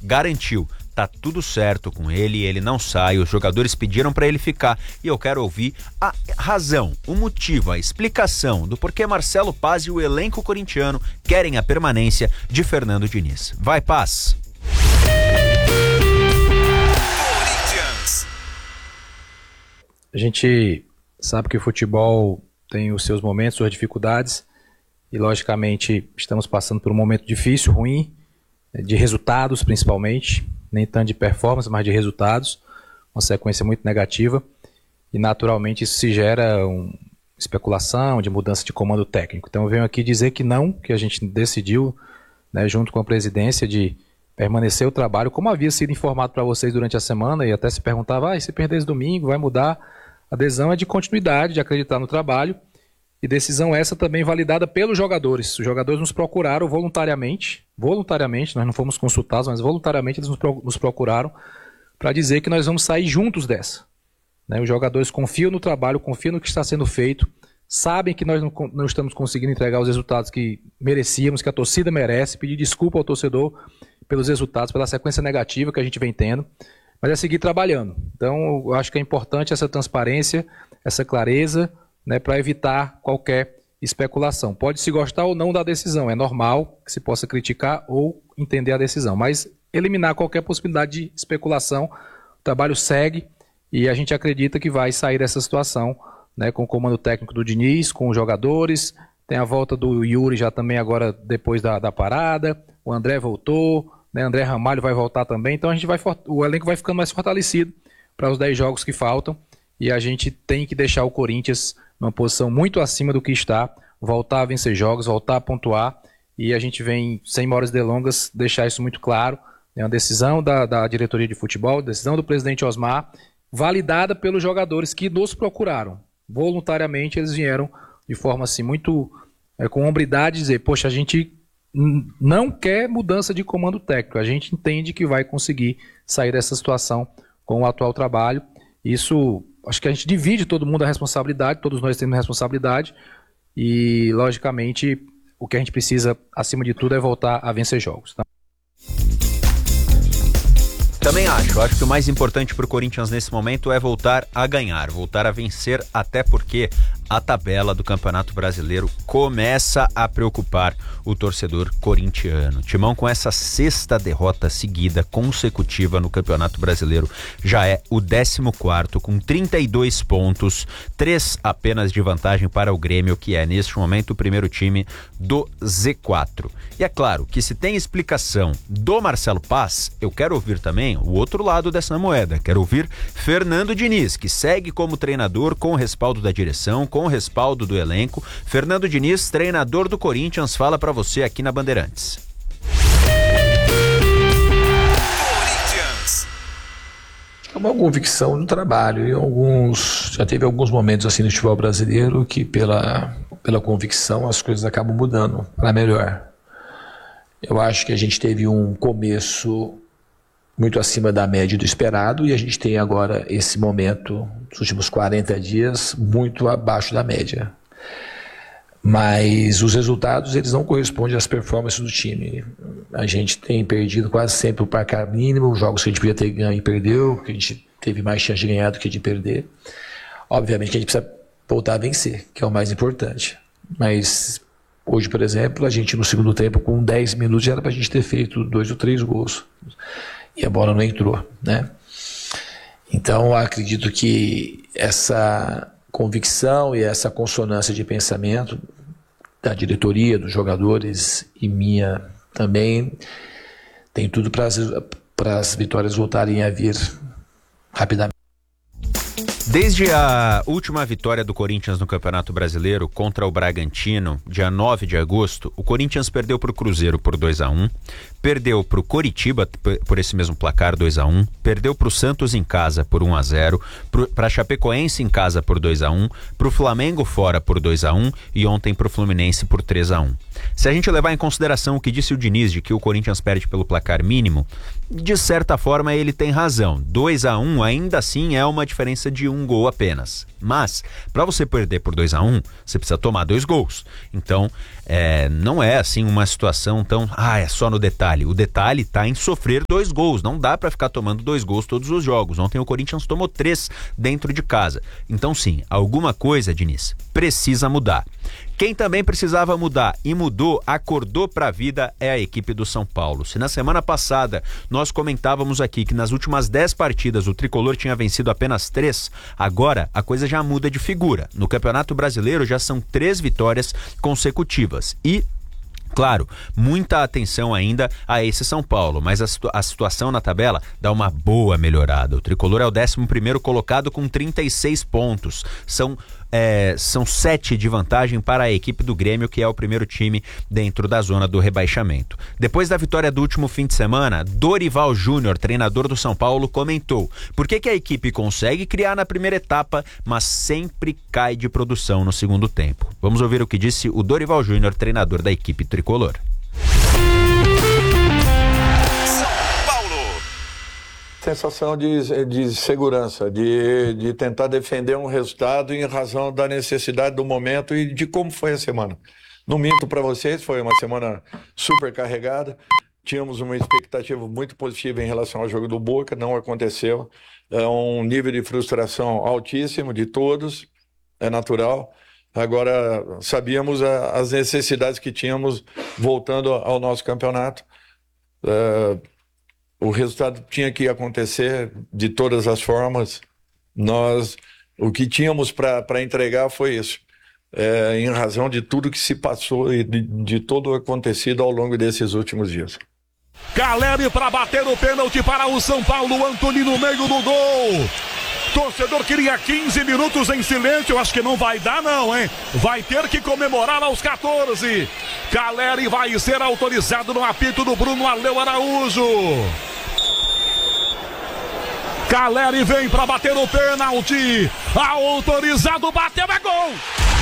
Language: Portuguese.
garantiu. Tá tudo certo com ele, ele não sai, os jogadores pediram para ele ficar e eu quero ouvir a razão, o motivo, a explicação do porquê Marcelo Paz e o elenco corintiano querem a permanência de Fernando Diniz. Vai, Paz! A gente sabe que o futebol tem os seus momentos, suas dificuldades e logicamente estamos passando por um momento difícil, ruim, de resultados principalmente, nem tanto de performance, mas de resultados, uma sequência muito negativa e naturalmente isso se gera especulação de mudança de comando técnico. Então eu venho aqui dizer que não, que a gente decidiu, né, junto com a presidência, de permanecer o trabalho, como havia sido informado para vocês durante a semana e até se perguntava, se perder esse domingo vai mudar. A adesão é de continuidade, de acreditar no trabalho e decisão essa também validada pelos jogadores. Os jogadores nos procuraram voluntariamente, nós não fomos consultados, mas voluntariamente eles nos procuraram para dizer que nós vamos sair juntos dessa. Né? Os jogadores confiam no trabalho, confiam no que está sendo feito, sabem que nós não estamos conseguindo entregar os resultados que merecíamos, que a torcida merece, pedir desculpa ao torcedor pelos resultados, pela sequência negativa que a gente vem tendo, mas é seguir trabalhando. Então, eu acho que é importante essa transparência, essa clareza, né, para evitar qualquer especulação. Pode se gostar ou não da decisão, é normal que se possa criticar ou entender a decisão, mas eliminar qualquer possibilidade de especulação, o trabalho segue e a gente acredita que vai sair dessa situação, né, com o comando técnico do Diniz, com os jogadores, tem a volta do Yuri já também agora depois da parada, o André voltou, né, André Ramalho vai voltar também, então o elenco vai ficando mais fortalecido para os 10 jogos que faltam e a gente tem que deixar o Corinthians numa posição muito acima do que está, voltar a vencer jogos, voltar a pontuar e a gente vem, sem maiores delongas, deixar isso muito claro, é uma decisão da diretoria de futebol, decisão do presidente Osmar, validada pelos jogadores que nos procuraram, voluntariamente eles vieram de forma assim muito com hombridade dizer, poxa, a gente não quer mudança de comando técnico, a gente entende que vai conseguir sair dessa situação com o atual trabalho. Isso, acho que a gente divide todo mundo a responsabilidade, todos nós temos responsabilidade e, logicamente, o que a gente precisa, acima de tudo, é voltar a vencer jogos. Tá? Também acho que o mais importante para o Corinthians nesse momento é voltar a ganhar, voltar a vencer, até porque a tabela do Campeonato Brasileiro começa a preocupar o torcedor corintiano. Timão, com essa 6ª derrota seguida consecutiva no Campeonato Brasileiro, já é o 14º com 32 pontos, 3 apenas de vantagem para o Grêmio, que é neste momento o primeiro time do Z4. E é claro que se tem explicação do Marcelo Paz, eu quero ouvir também o outro lado dessa moeda, quero ouvir Fernando Diniz, que segue como treinador com o respaldo da direção, com o respaldo do elenco. Fernando Diniz, treinador do Corinthians, fala para você aqui na Bandeirantes. É uma convicção no trabalho e já teve alguns momentos assim no futebol brasileiro que pela convicção as coisas acabam mudando para melhor. Eu acho que a gente teve um começo muito acima da média do esperado e a gente tem agora esse momento, nos últimos 40 dias, muito abaixo da média. Mas os resultados, eles não correspondem às performances do time. A gente tem perdido quase sempre o placar mínimo, os jogos que a gente podia ter ganho e perdeu, que a gente teve mais chance de ganhar do que de perder. Obviamente que a gente precisa voltar a vencer, que é o mais importante. Mas hoje, por exemplo, a gente no segundo tempo, com 10 minutos, já era para a gente ter feito 2 ou 3 gols. E a bola não entrou, né? Então, eu acredito que essa convicção e essa consonância de pensamento da diretoria, dos jogadores e minha também, tem tudo para as vitórias voltarem a vir rapidamente. Desde a última vitória do Corinthians no Campeonato Brasileiro contra o Bragantino, dia 9 de agosto, o Corinthians perdeu para o Cruzeiro por 2-1, perdeu para o Coritiba por esse mesmo placar 2-1, perdeu para o Santos em casa por 1-0, para a Chapecoense em casa por 2-1, para o Flamengo fora por 2-1 e ontem para o Fluminense por 3-1. Se a gente levar em consideração o que disse o Diniz de que o Corinthians perde pelo placar mínimo, de certa forma ele tem razão. 2-1 ainda assim é uma diferença de 1 um gol apenas. Mas, para você perder por 2-1, você precisa tomar 2 gols. Então, não é assim uma situação tão... é só no detalhe. O detalhe tá em sofrer 2 gols. Não dá para ficar tomando 2 gols todos os jogos. Ontem o Corinthians tomou 3 dentro de casa. Então, sim, alguma coisa, Diniz, precisa mudar. Quem também precisava mudar e mudou, acordou para a vida, é a equipe do São Paulo. Se na semana passada nós comentávamos aqui que nas últimas 10 partidas o Tricolor tinha vencido apenas 3, agora a coisa já muda de figura. No Campeonato Brasileiro já são 3 vitórias consecutivas e, claro, muita atenção ainda a esse São Paulo, mas a situação na tabela dá uma boa melhorada. O Tricolor é o 11º colocado com 36 pontos. São 7 de vantagem para a equipe do Grêmio, que é o primeiro time dentro da zona do rebaixamento. Depois da vitória do último fim de semana, Dorival Júnior, treinador do São Paulo, comentou por que a equipe consegue criar na primeira etapa, mas sempre cai de produção no segundo tempo. Vamos ouvir o que disse o Dorival Júnior, treinador da equipe tricolor. Sensação de segurança, de tentar defender um resultado em razão da necessidade do momento e de como foi a semana. Não minto para vocês, foi uma semana super carregada, tínhamos uma expectativa muito positiva em relação ao jogo do Boca, não aconteceu, é um nível de frustração altíssimo de todos, é natural. Agora, sabíamos as necessidades que tínhamos voltando ao nosso campeonato. O resultado tinha que acontecer de todas as formas. O que tínhamos para entregar foi isso. Em razão de tudo que se passou e de todo o acontecido ao longo desses últimos dias. Caleri para bater o pênalti para o São Paulo. Antony no meio do gol. Torcedor queria 15 minutos em silêncio. Acho que não vai dar não, hein? Vai ter que comemorar aos 14. Caleri vai ser autorizado no apito do Bruno Aleu Araújo. Caleri vem para bater o pênalti. Autorizado, bateu, é gol!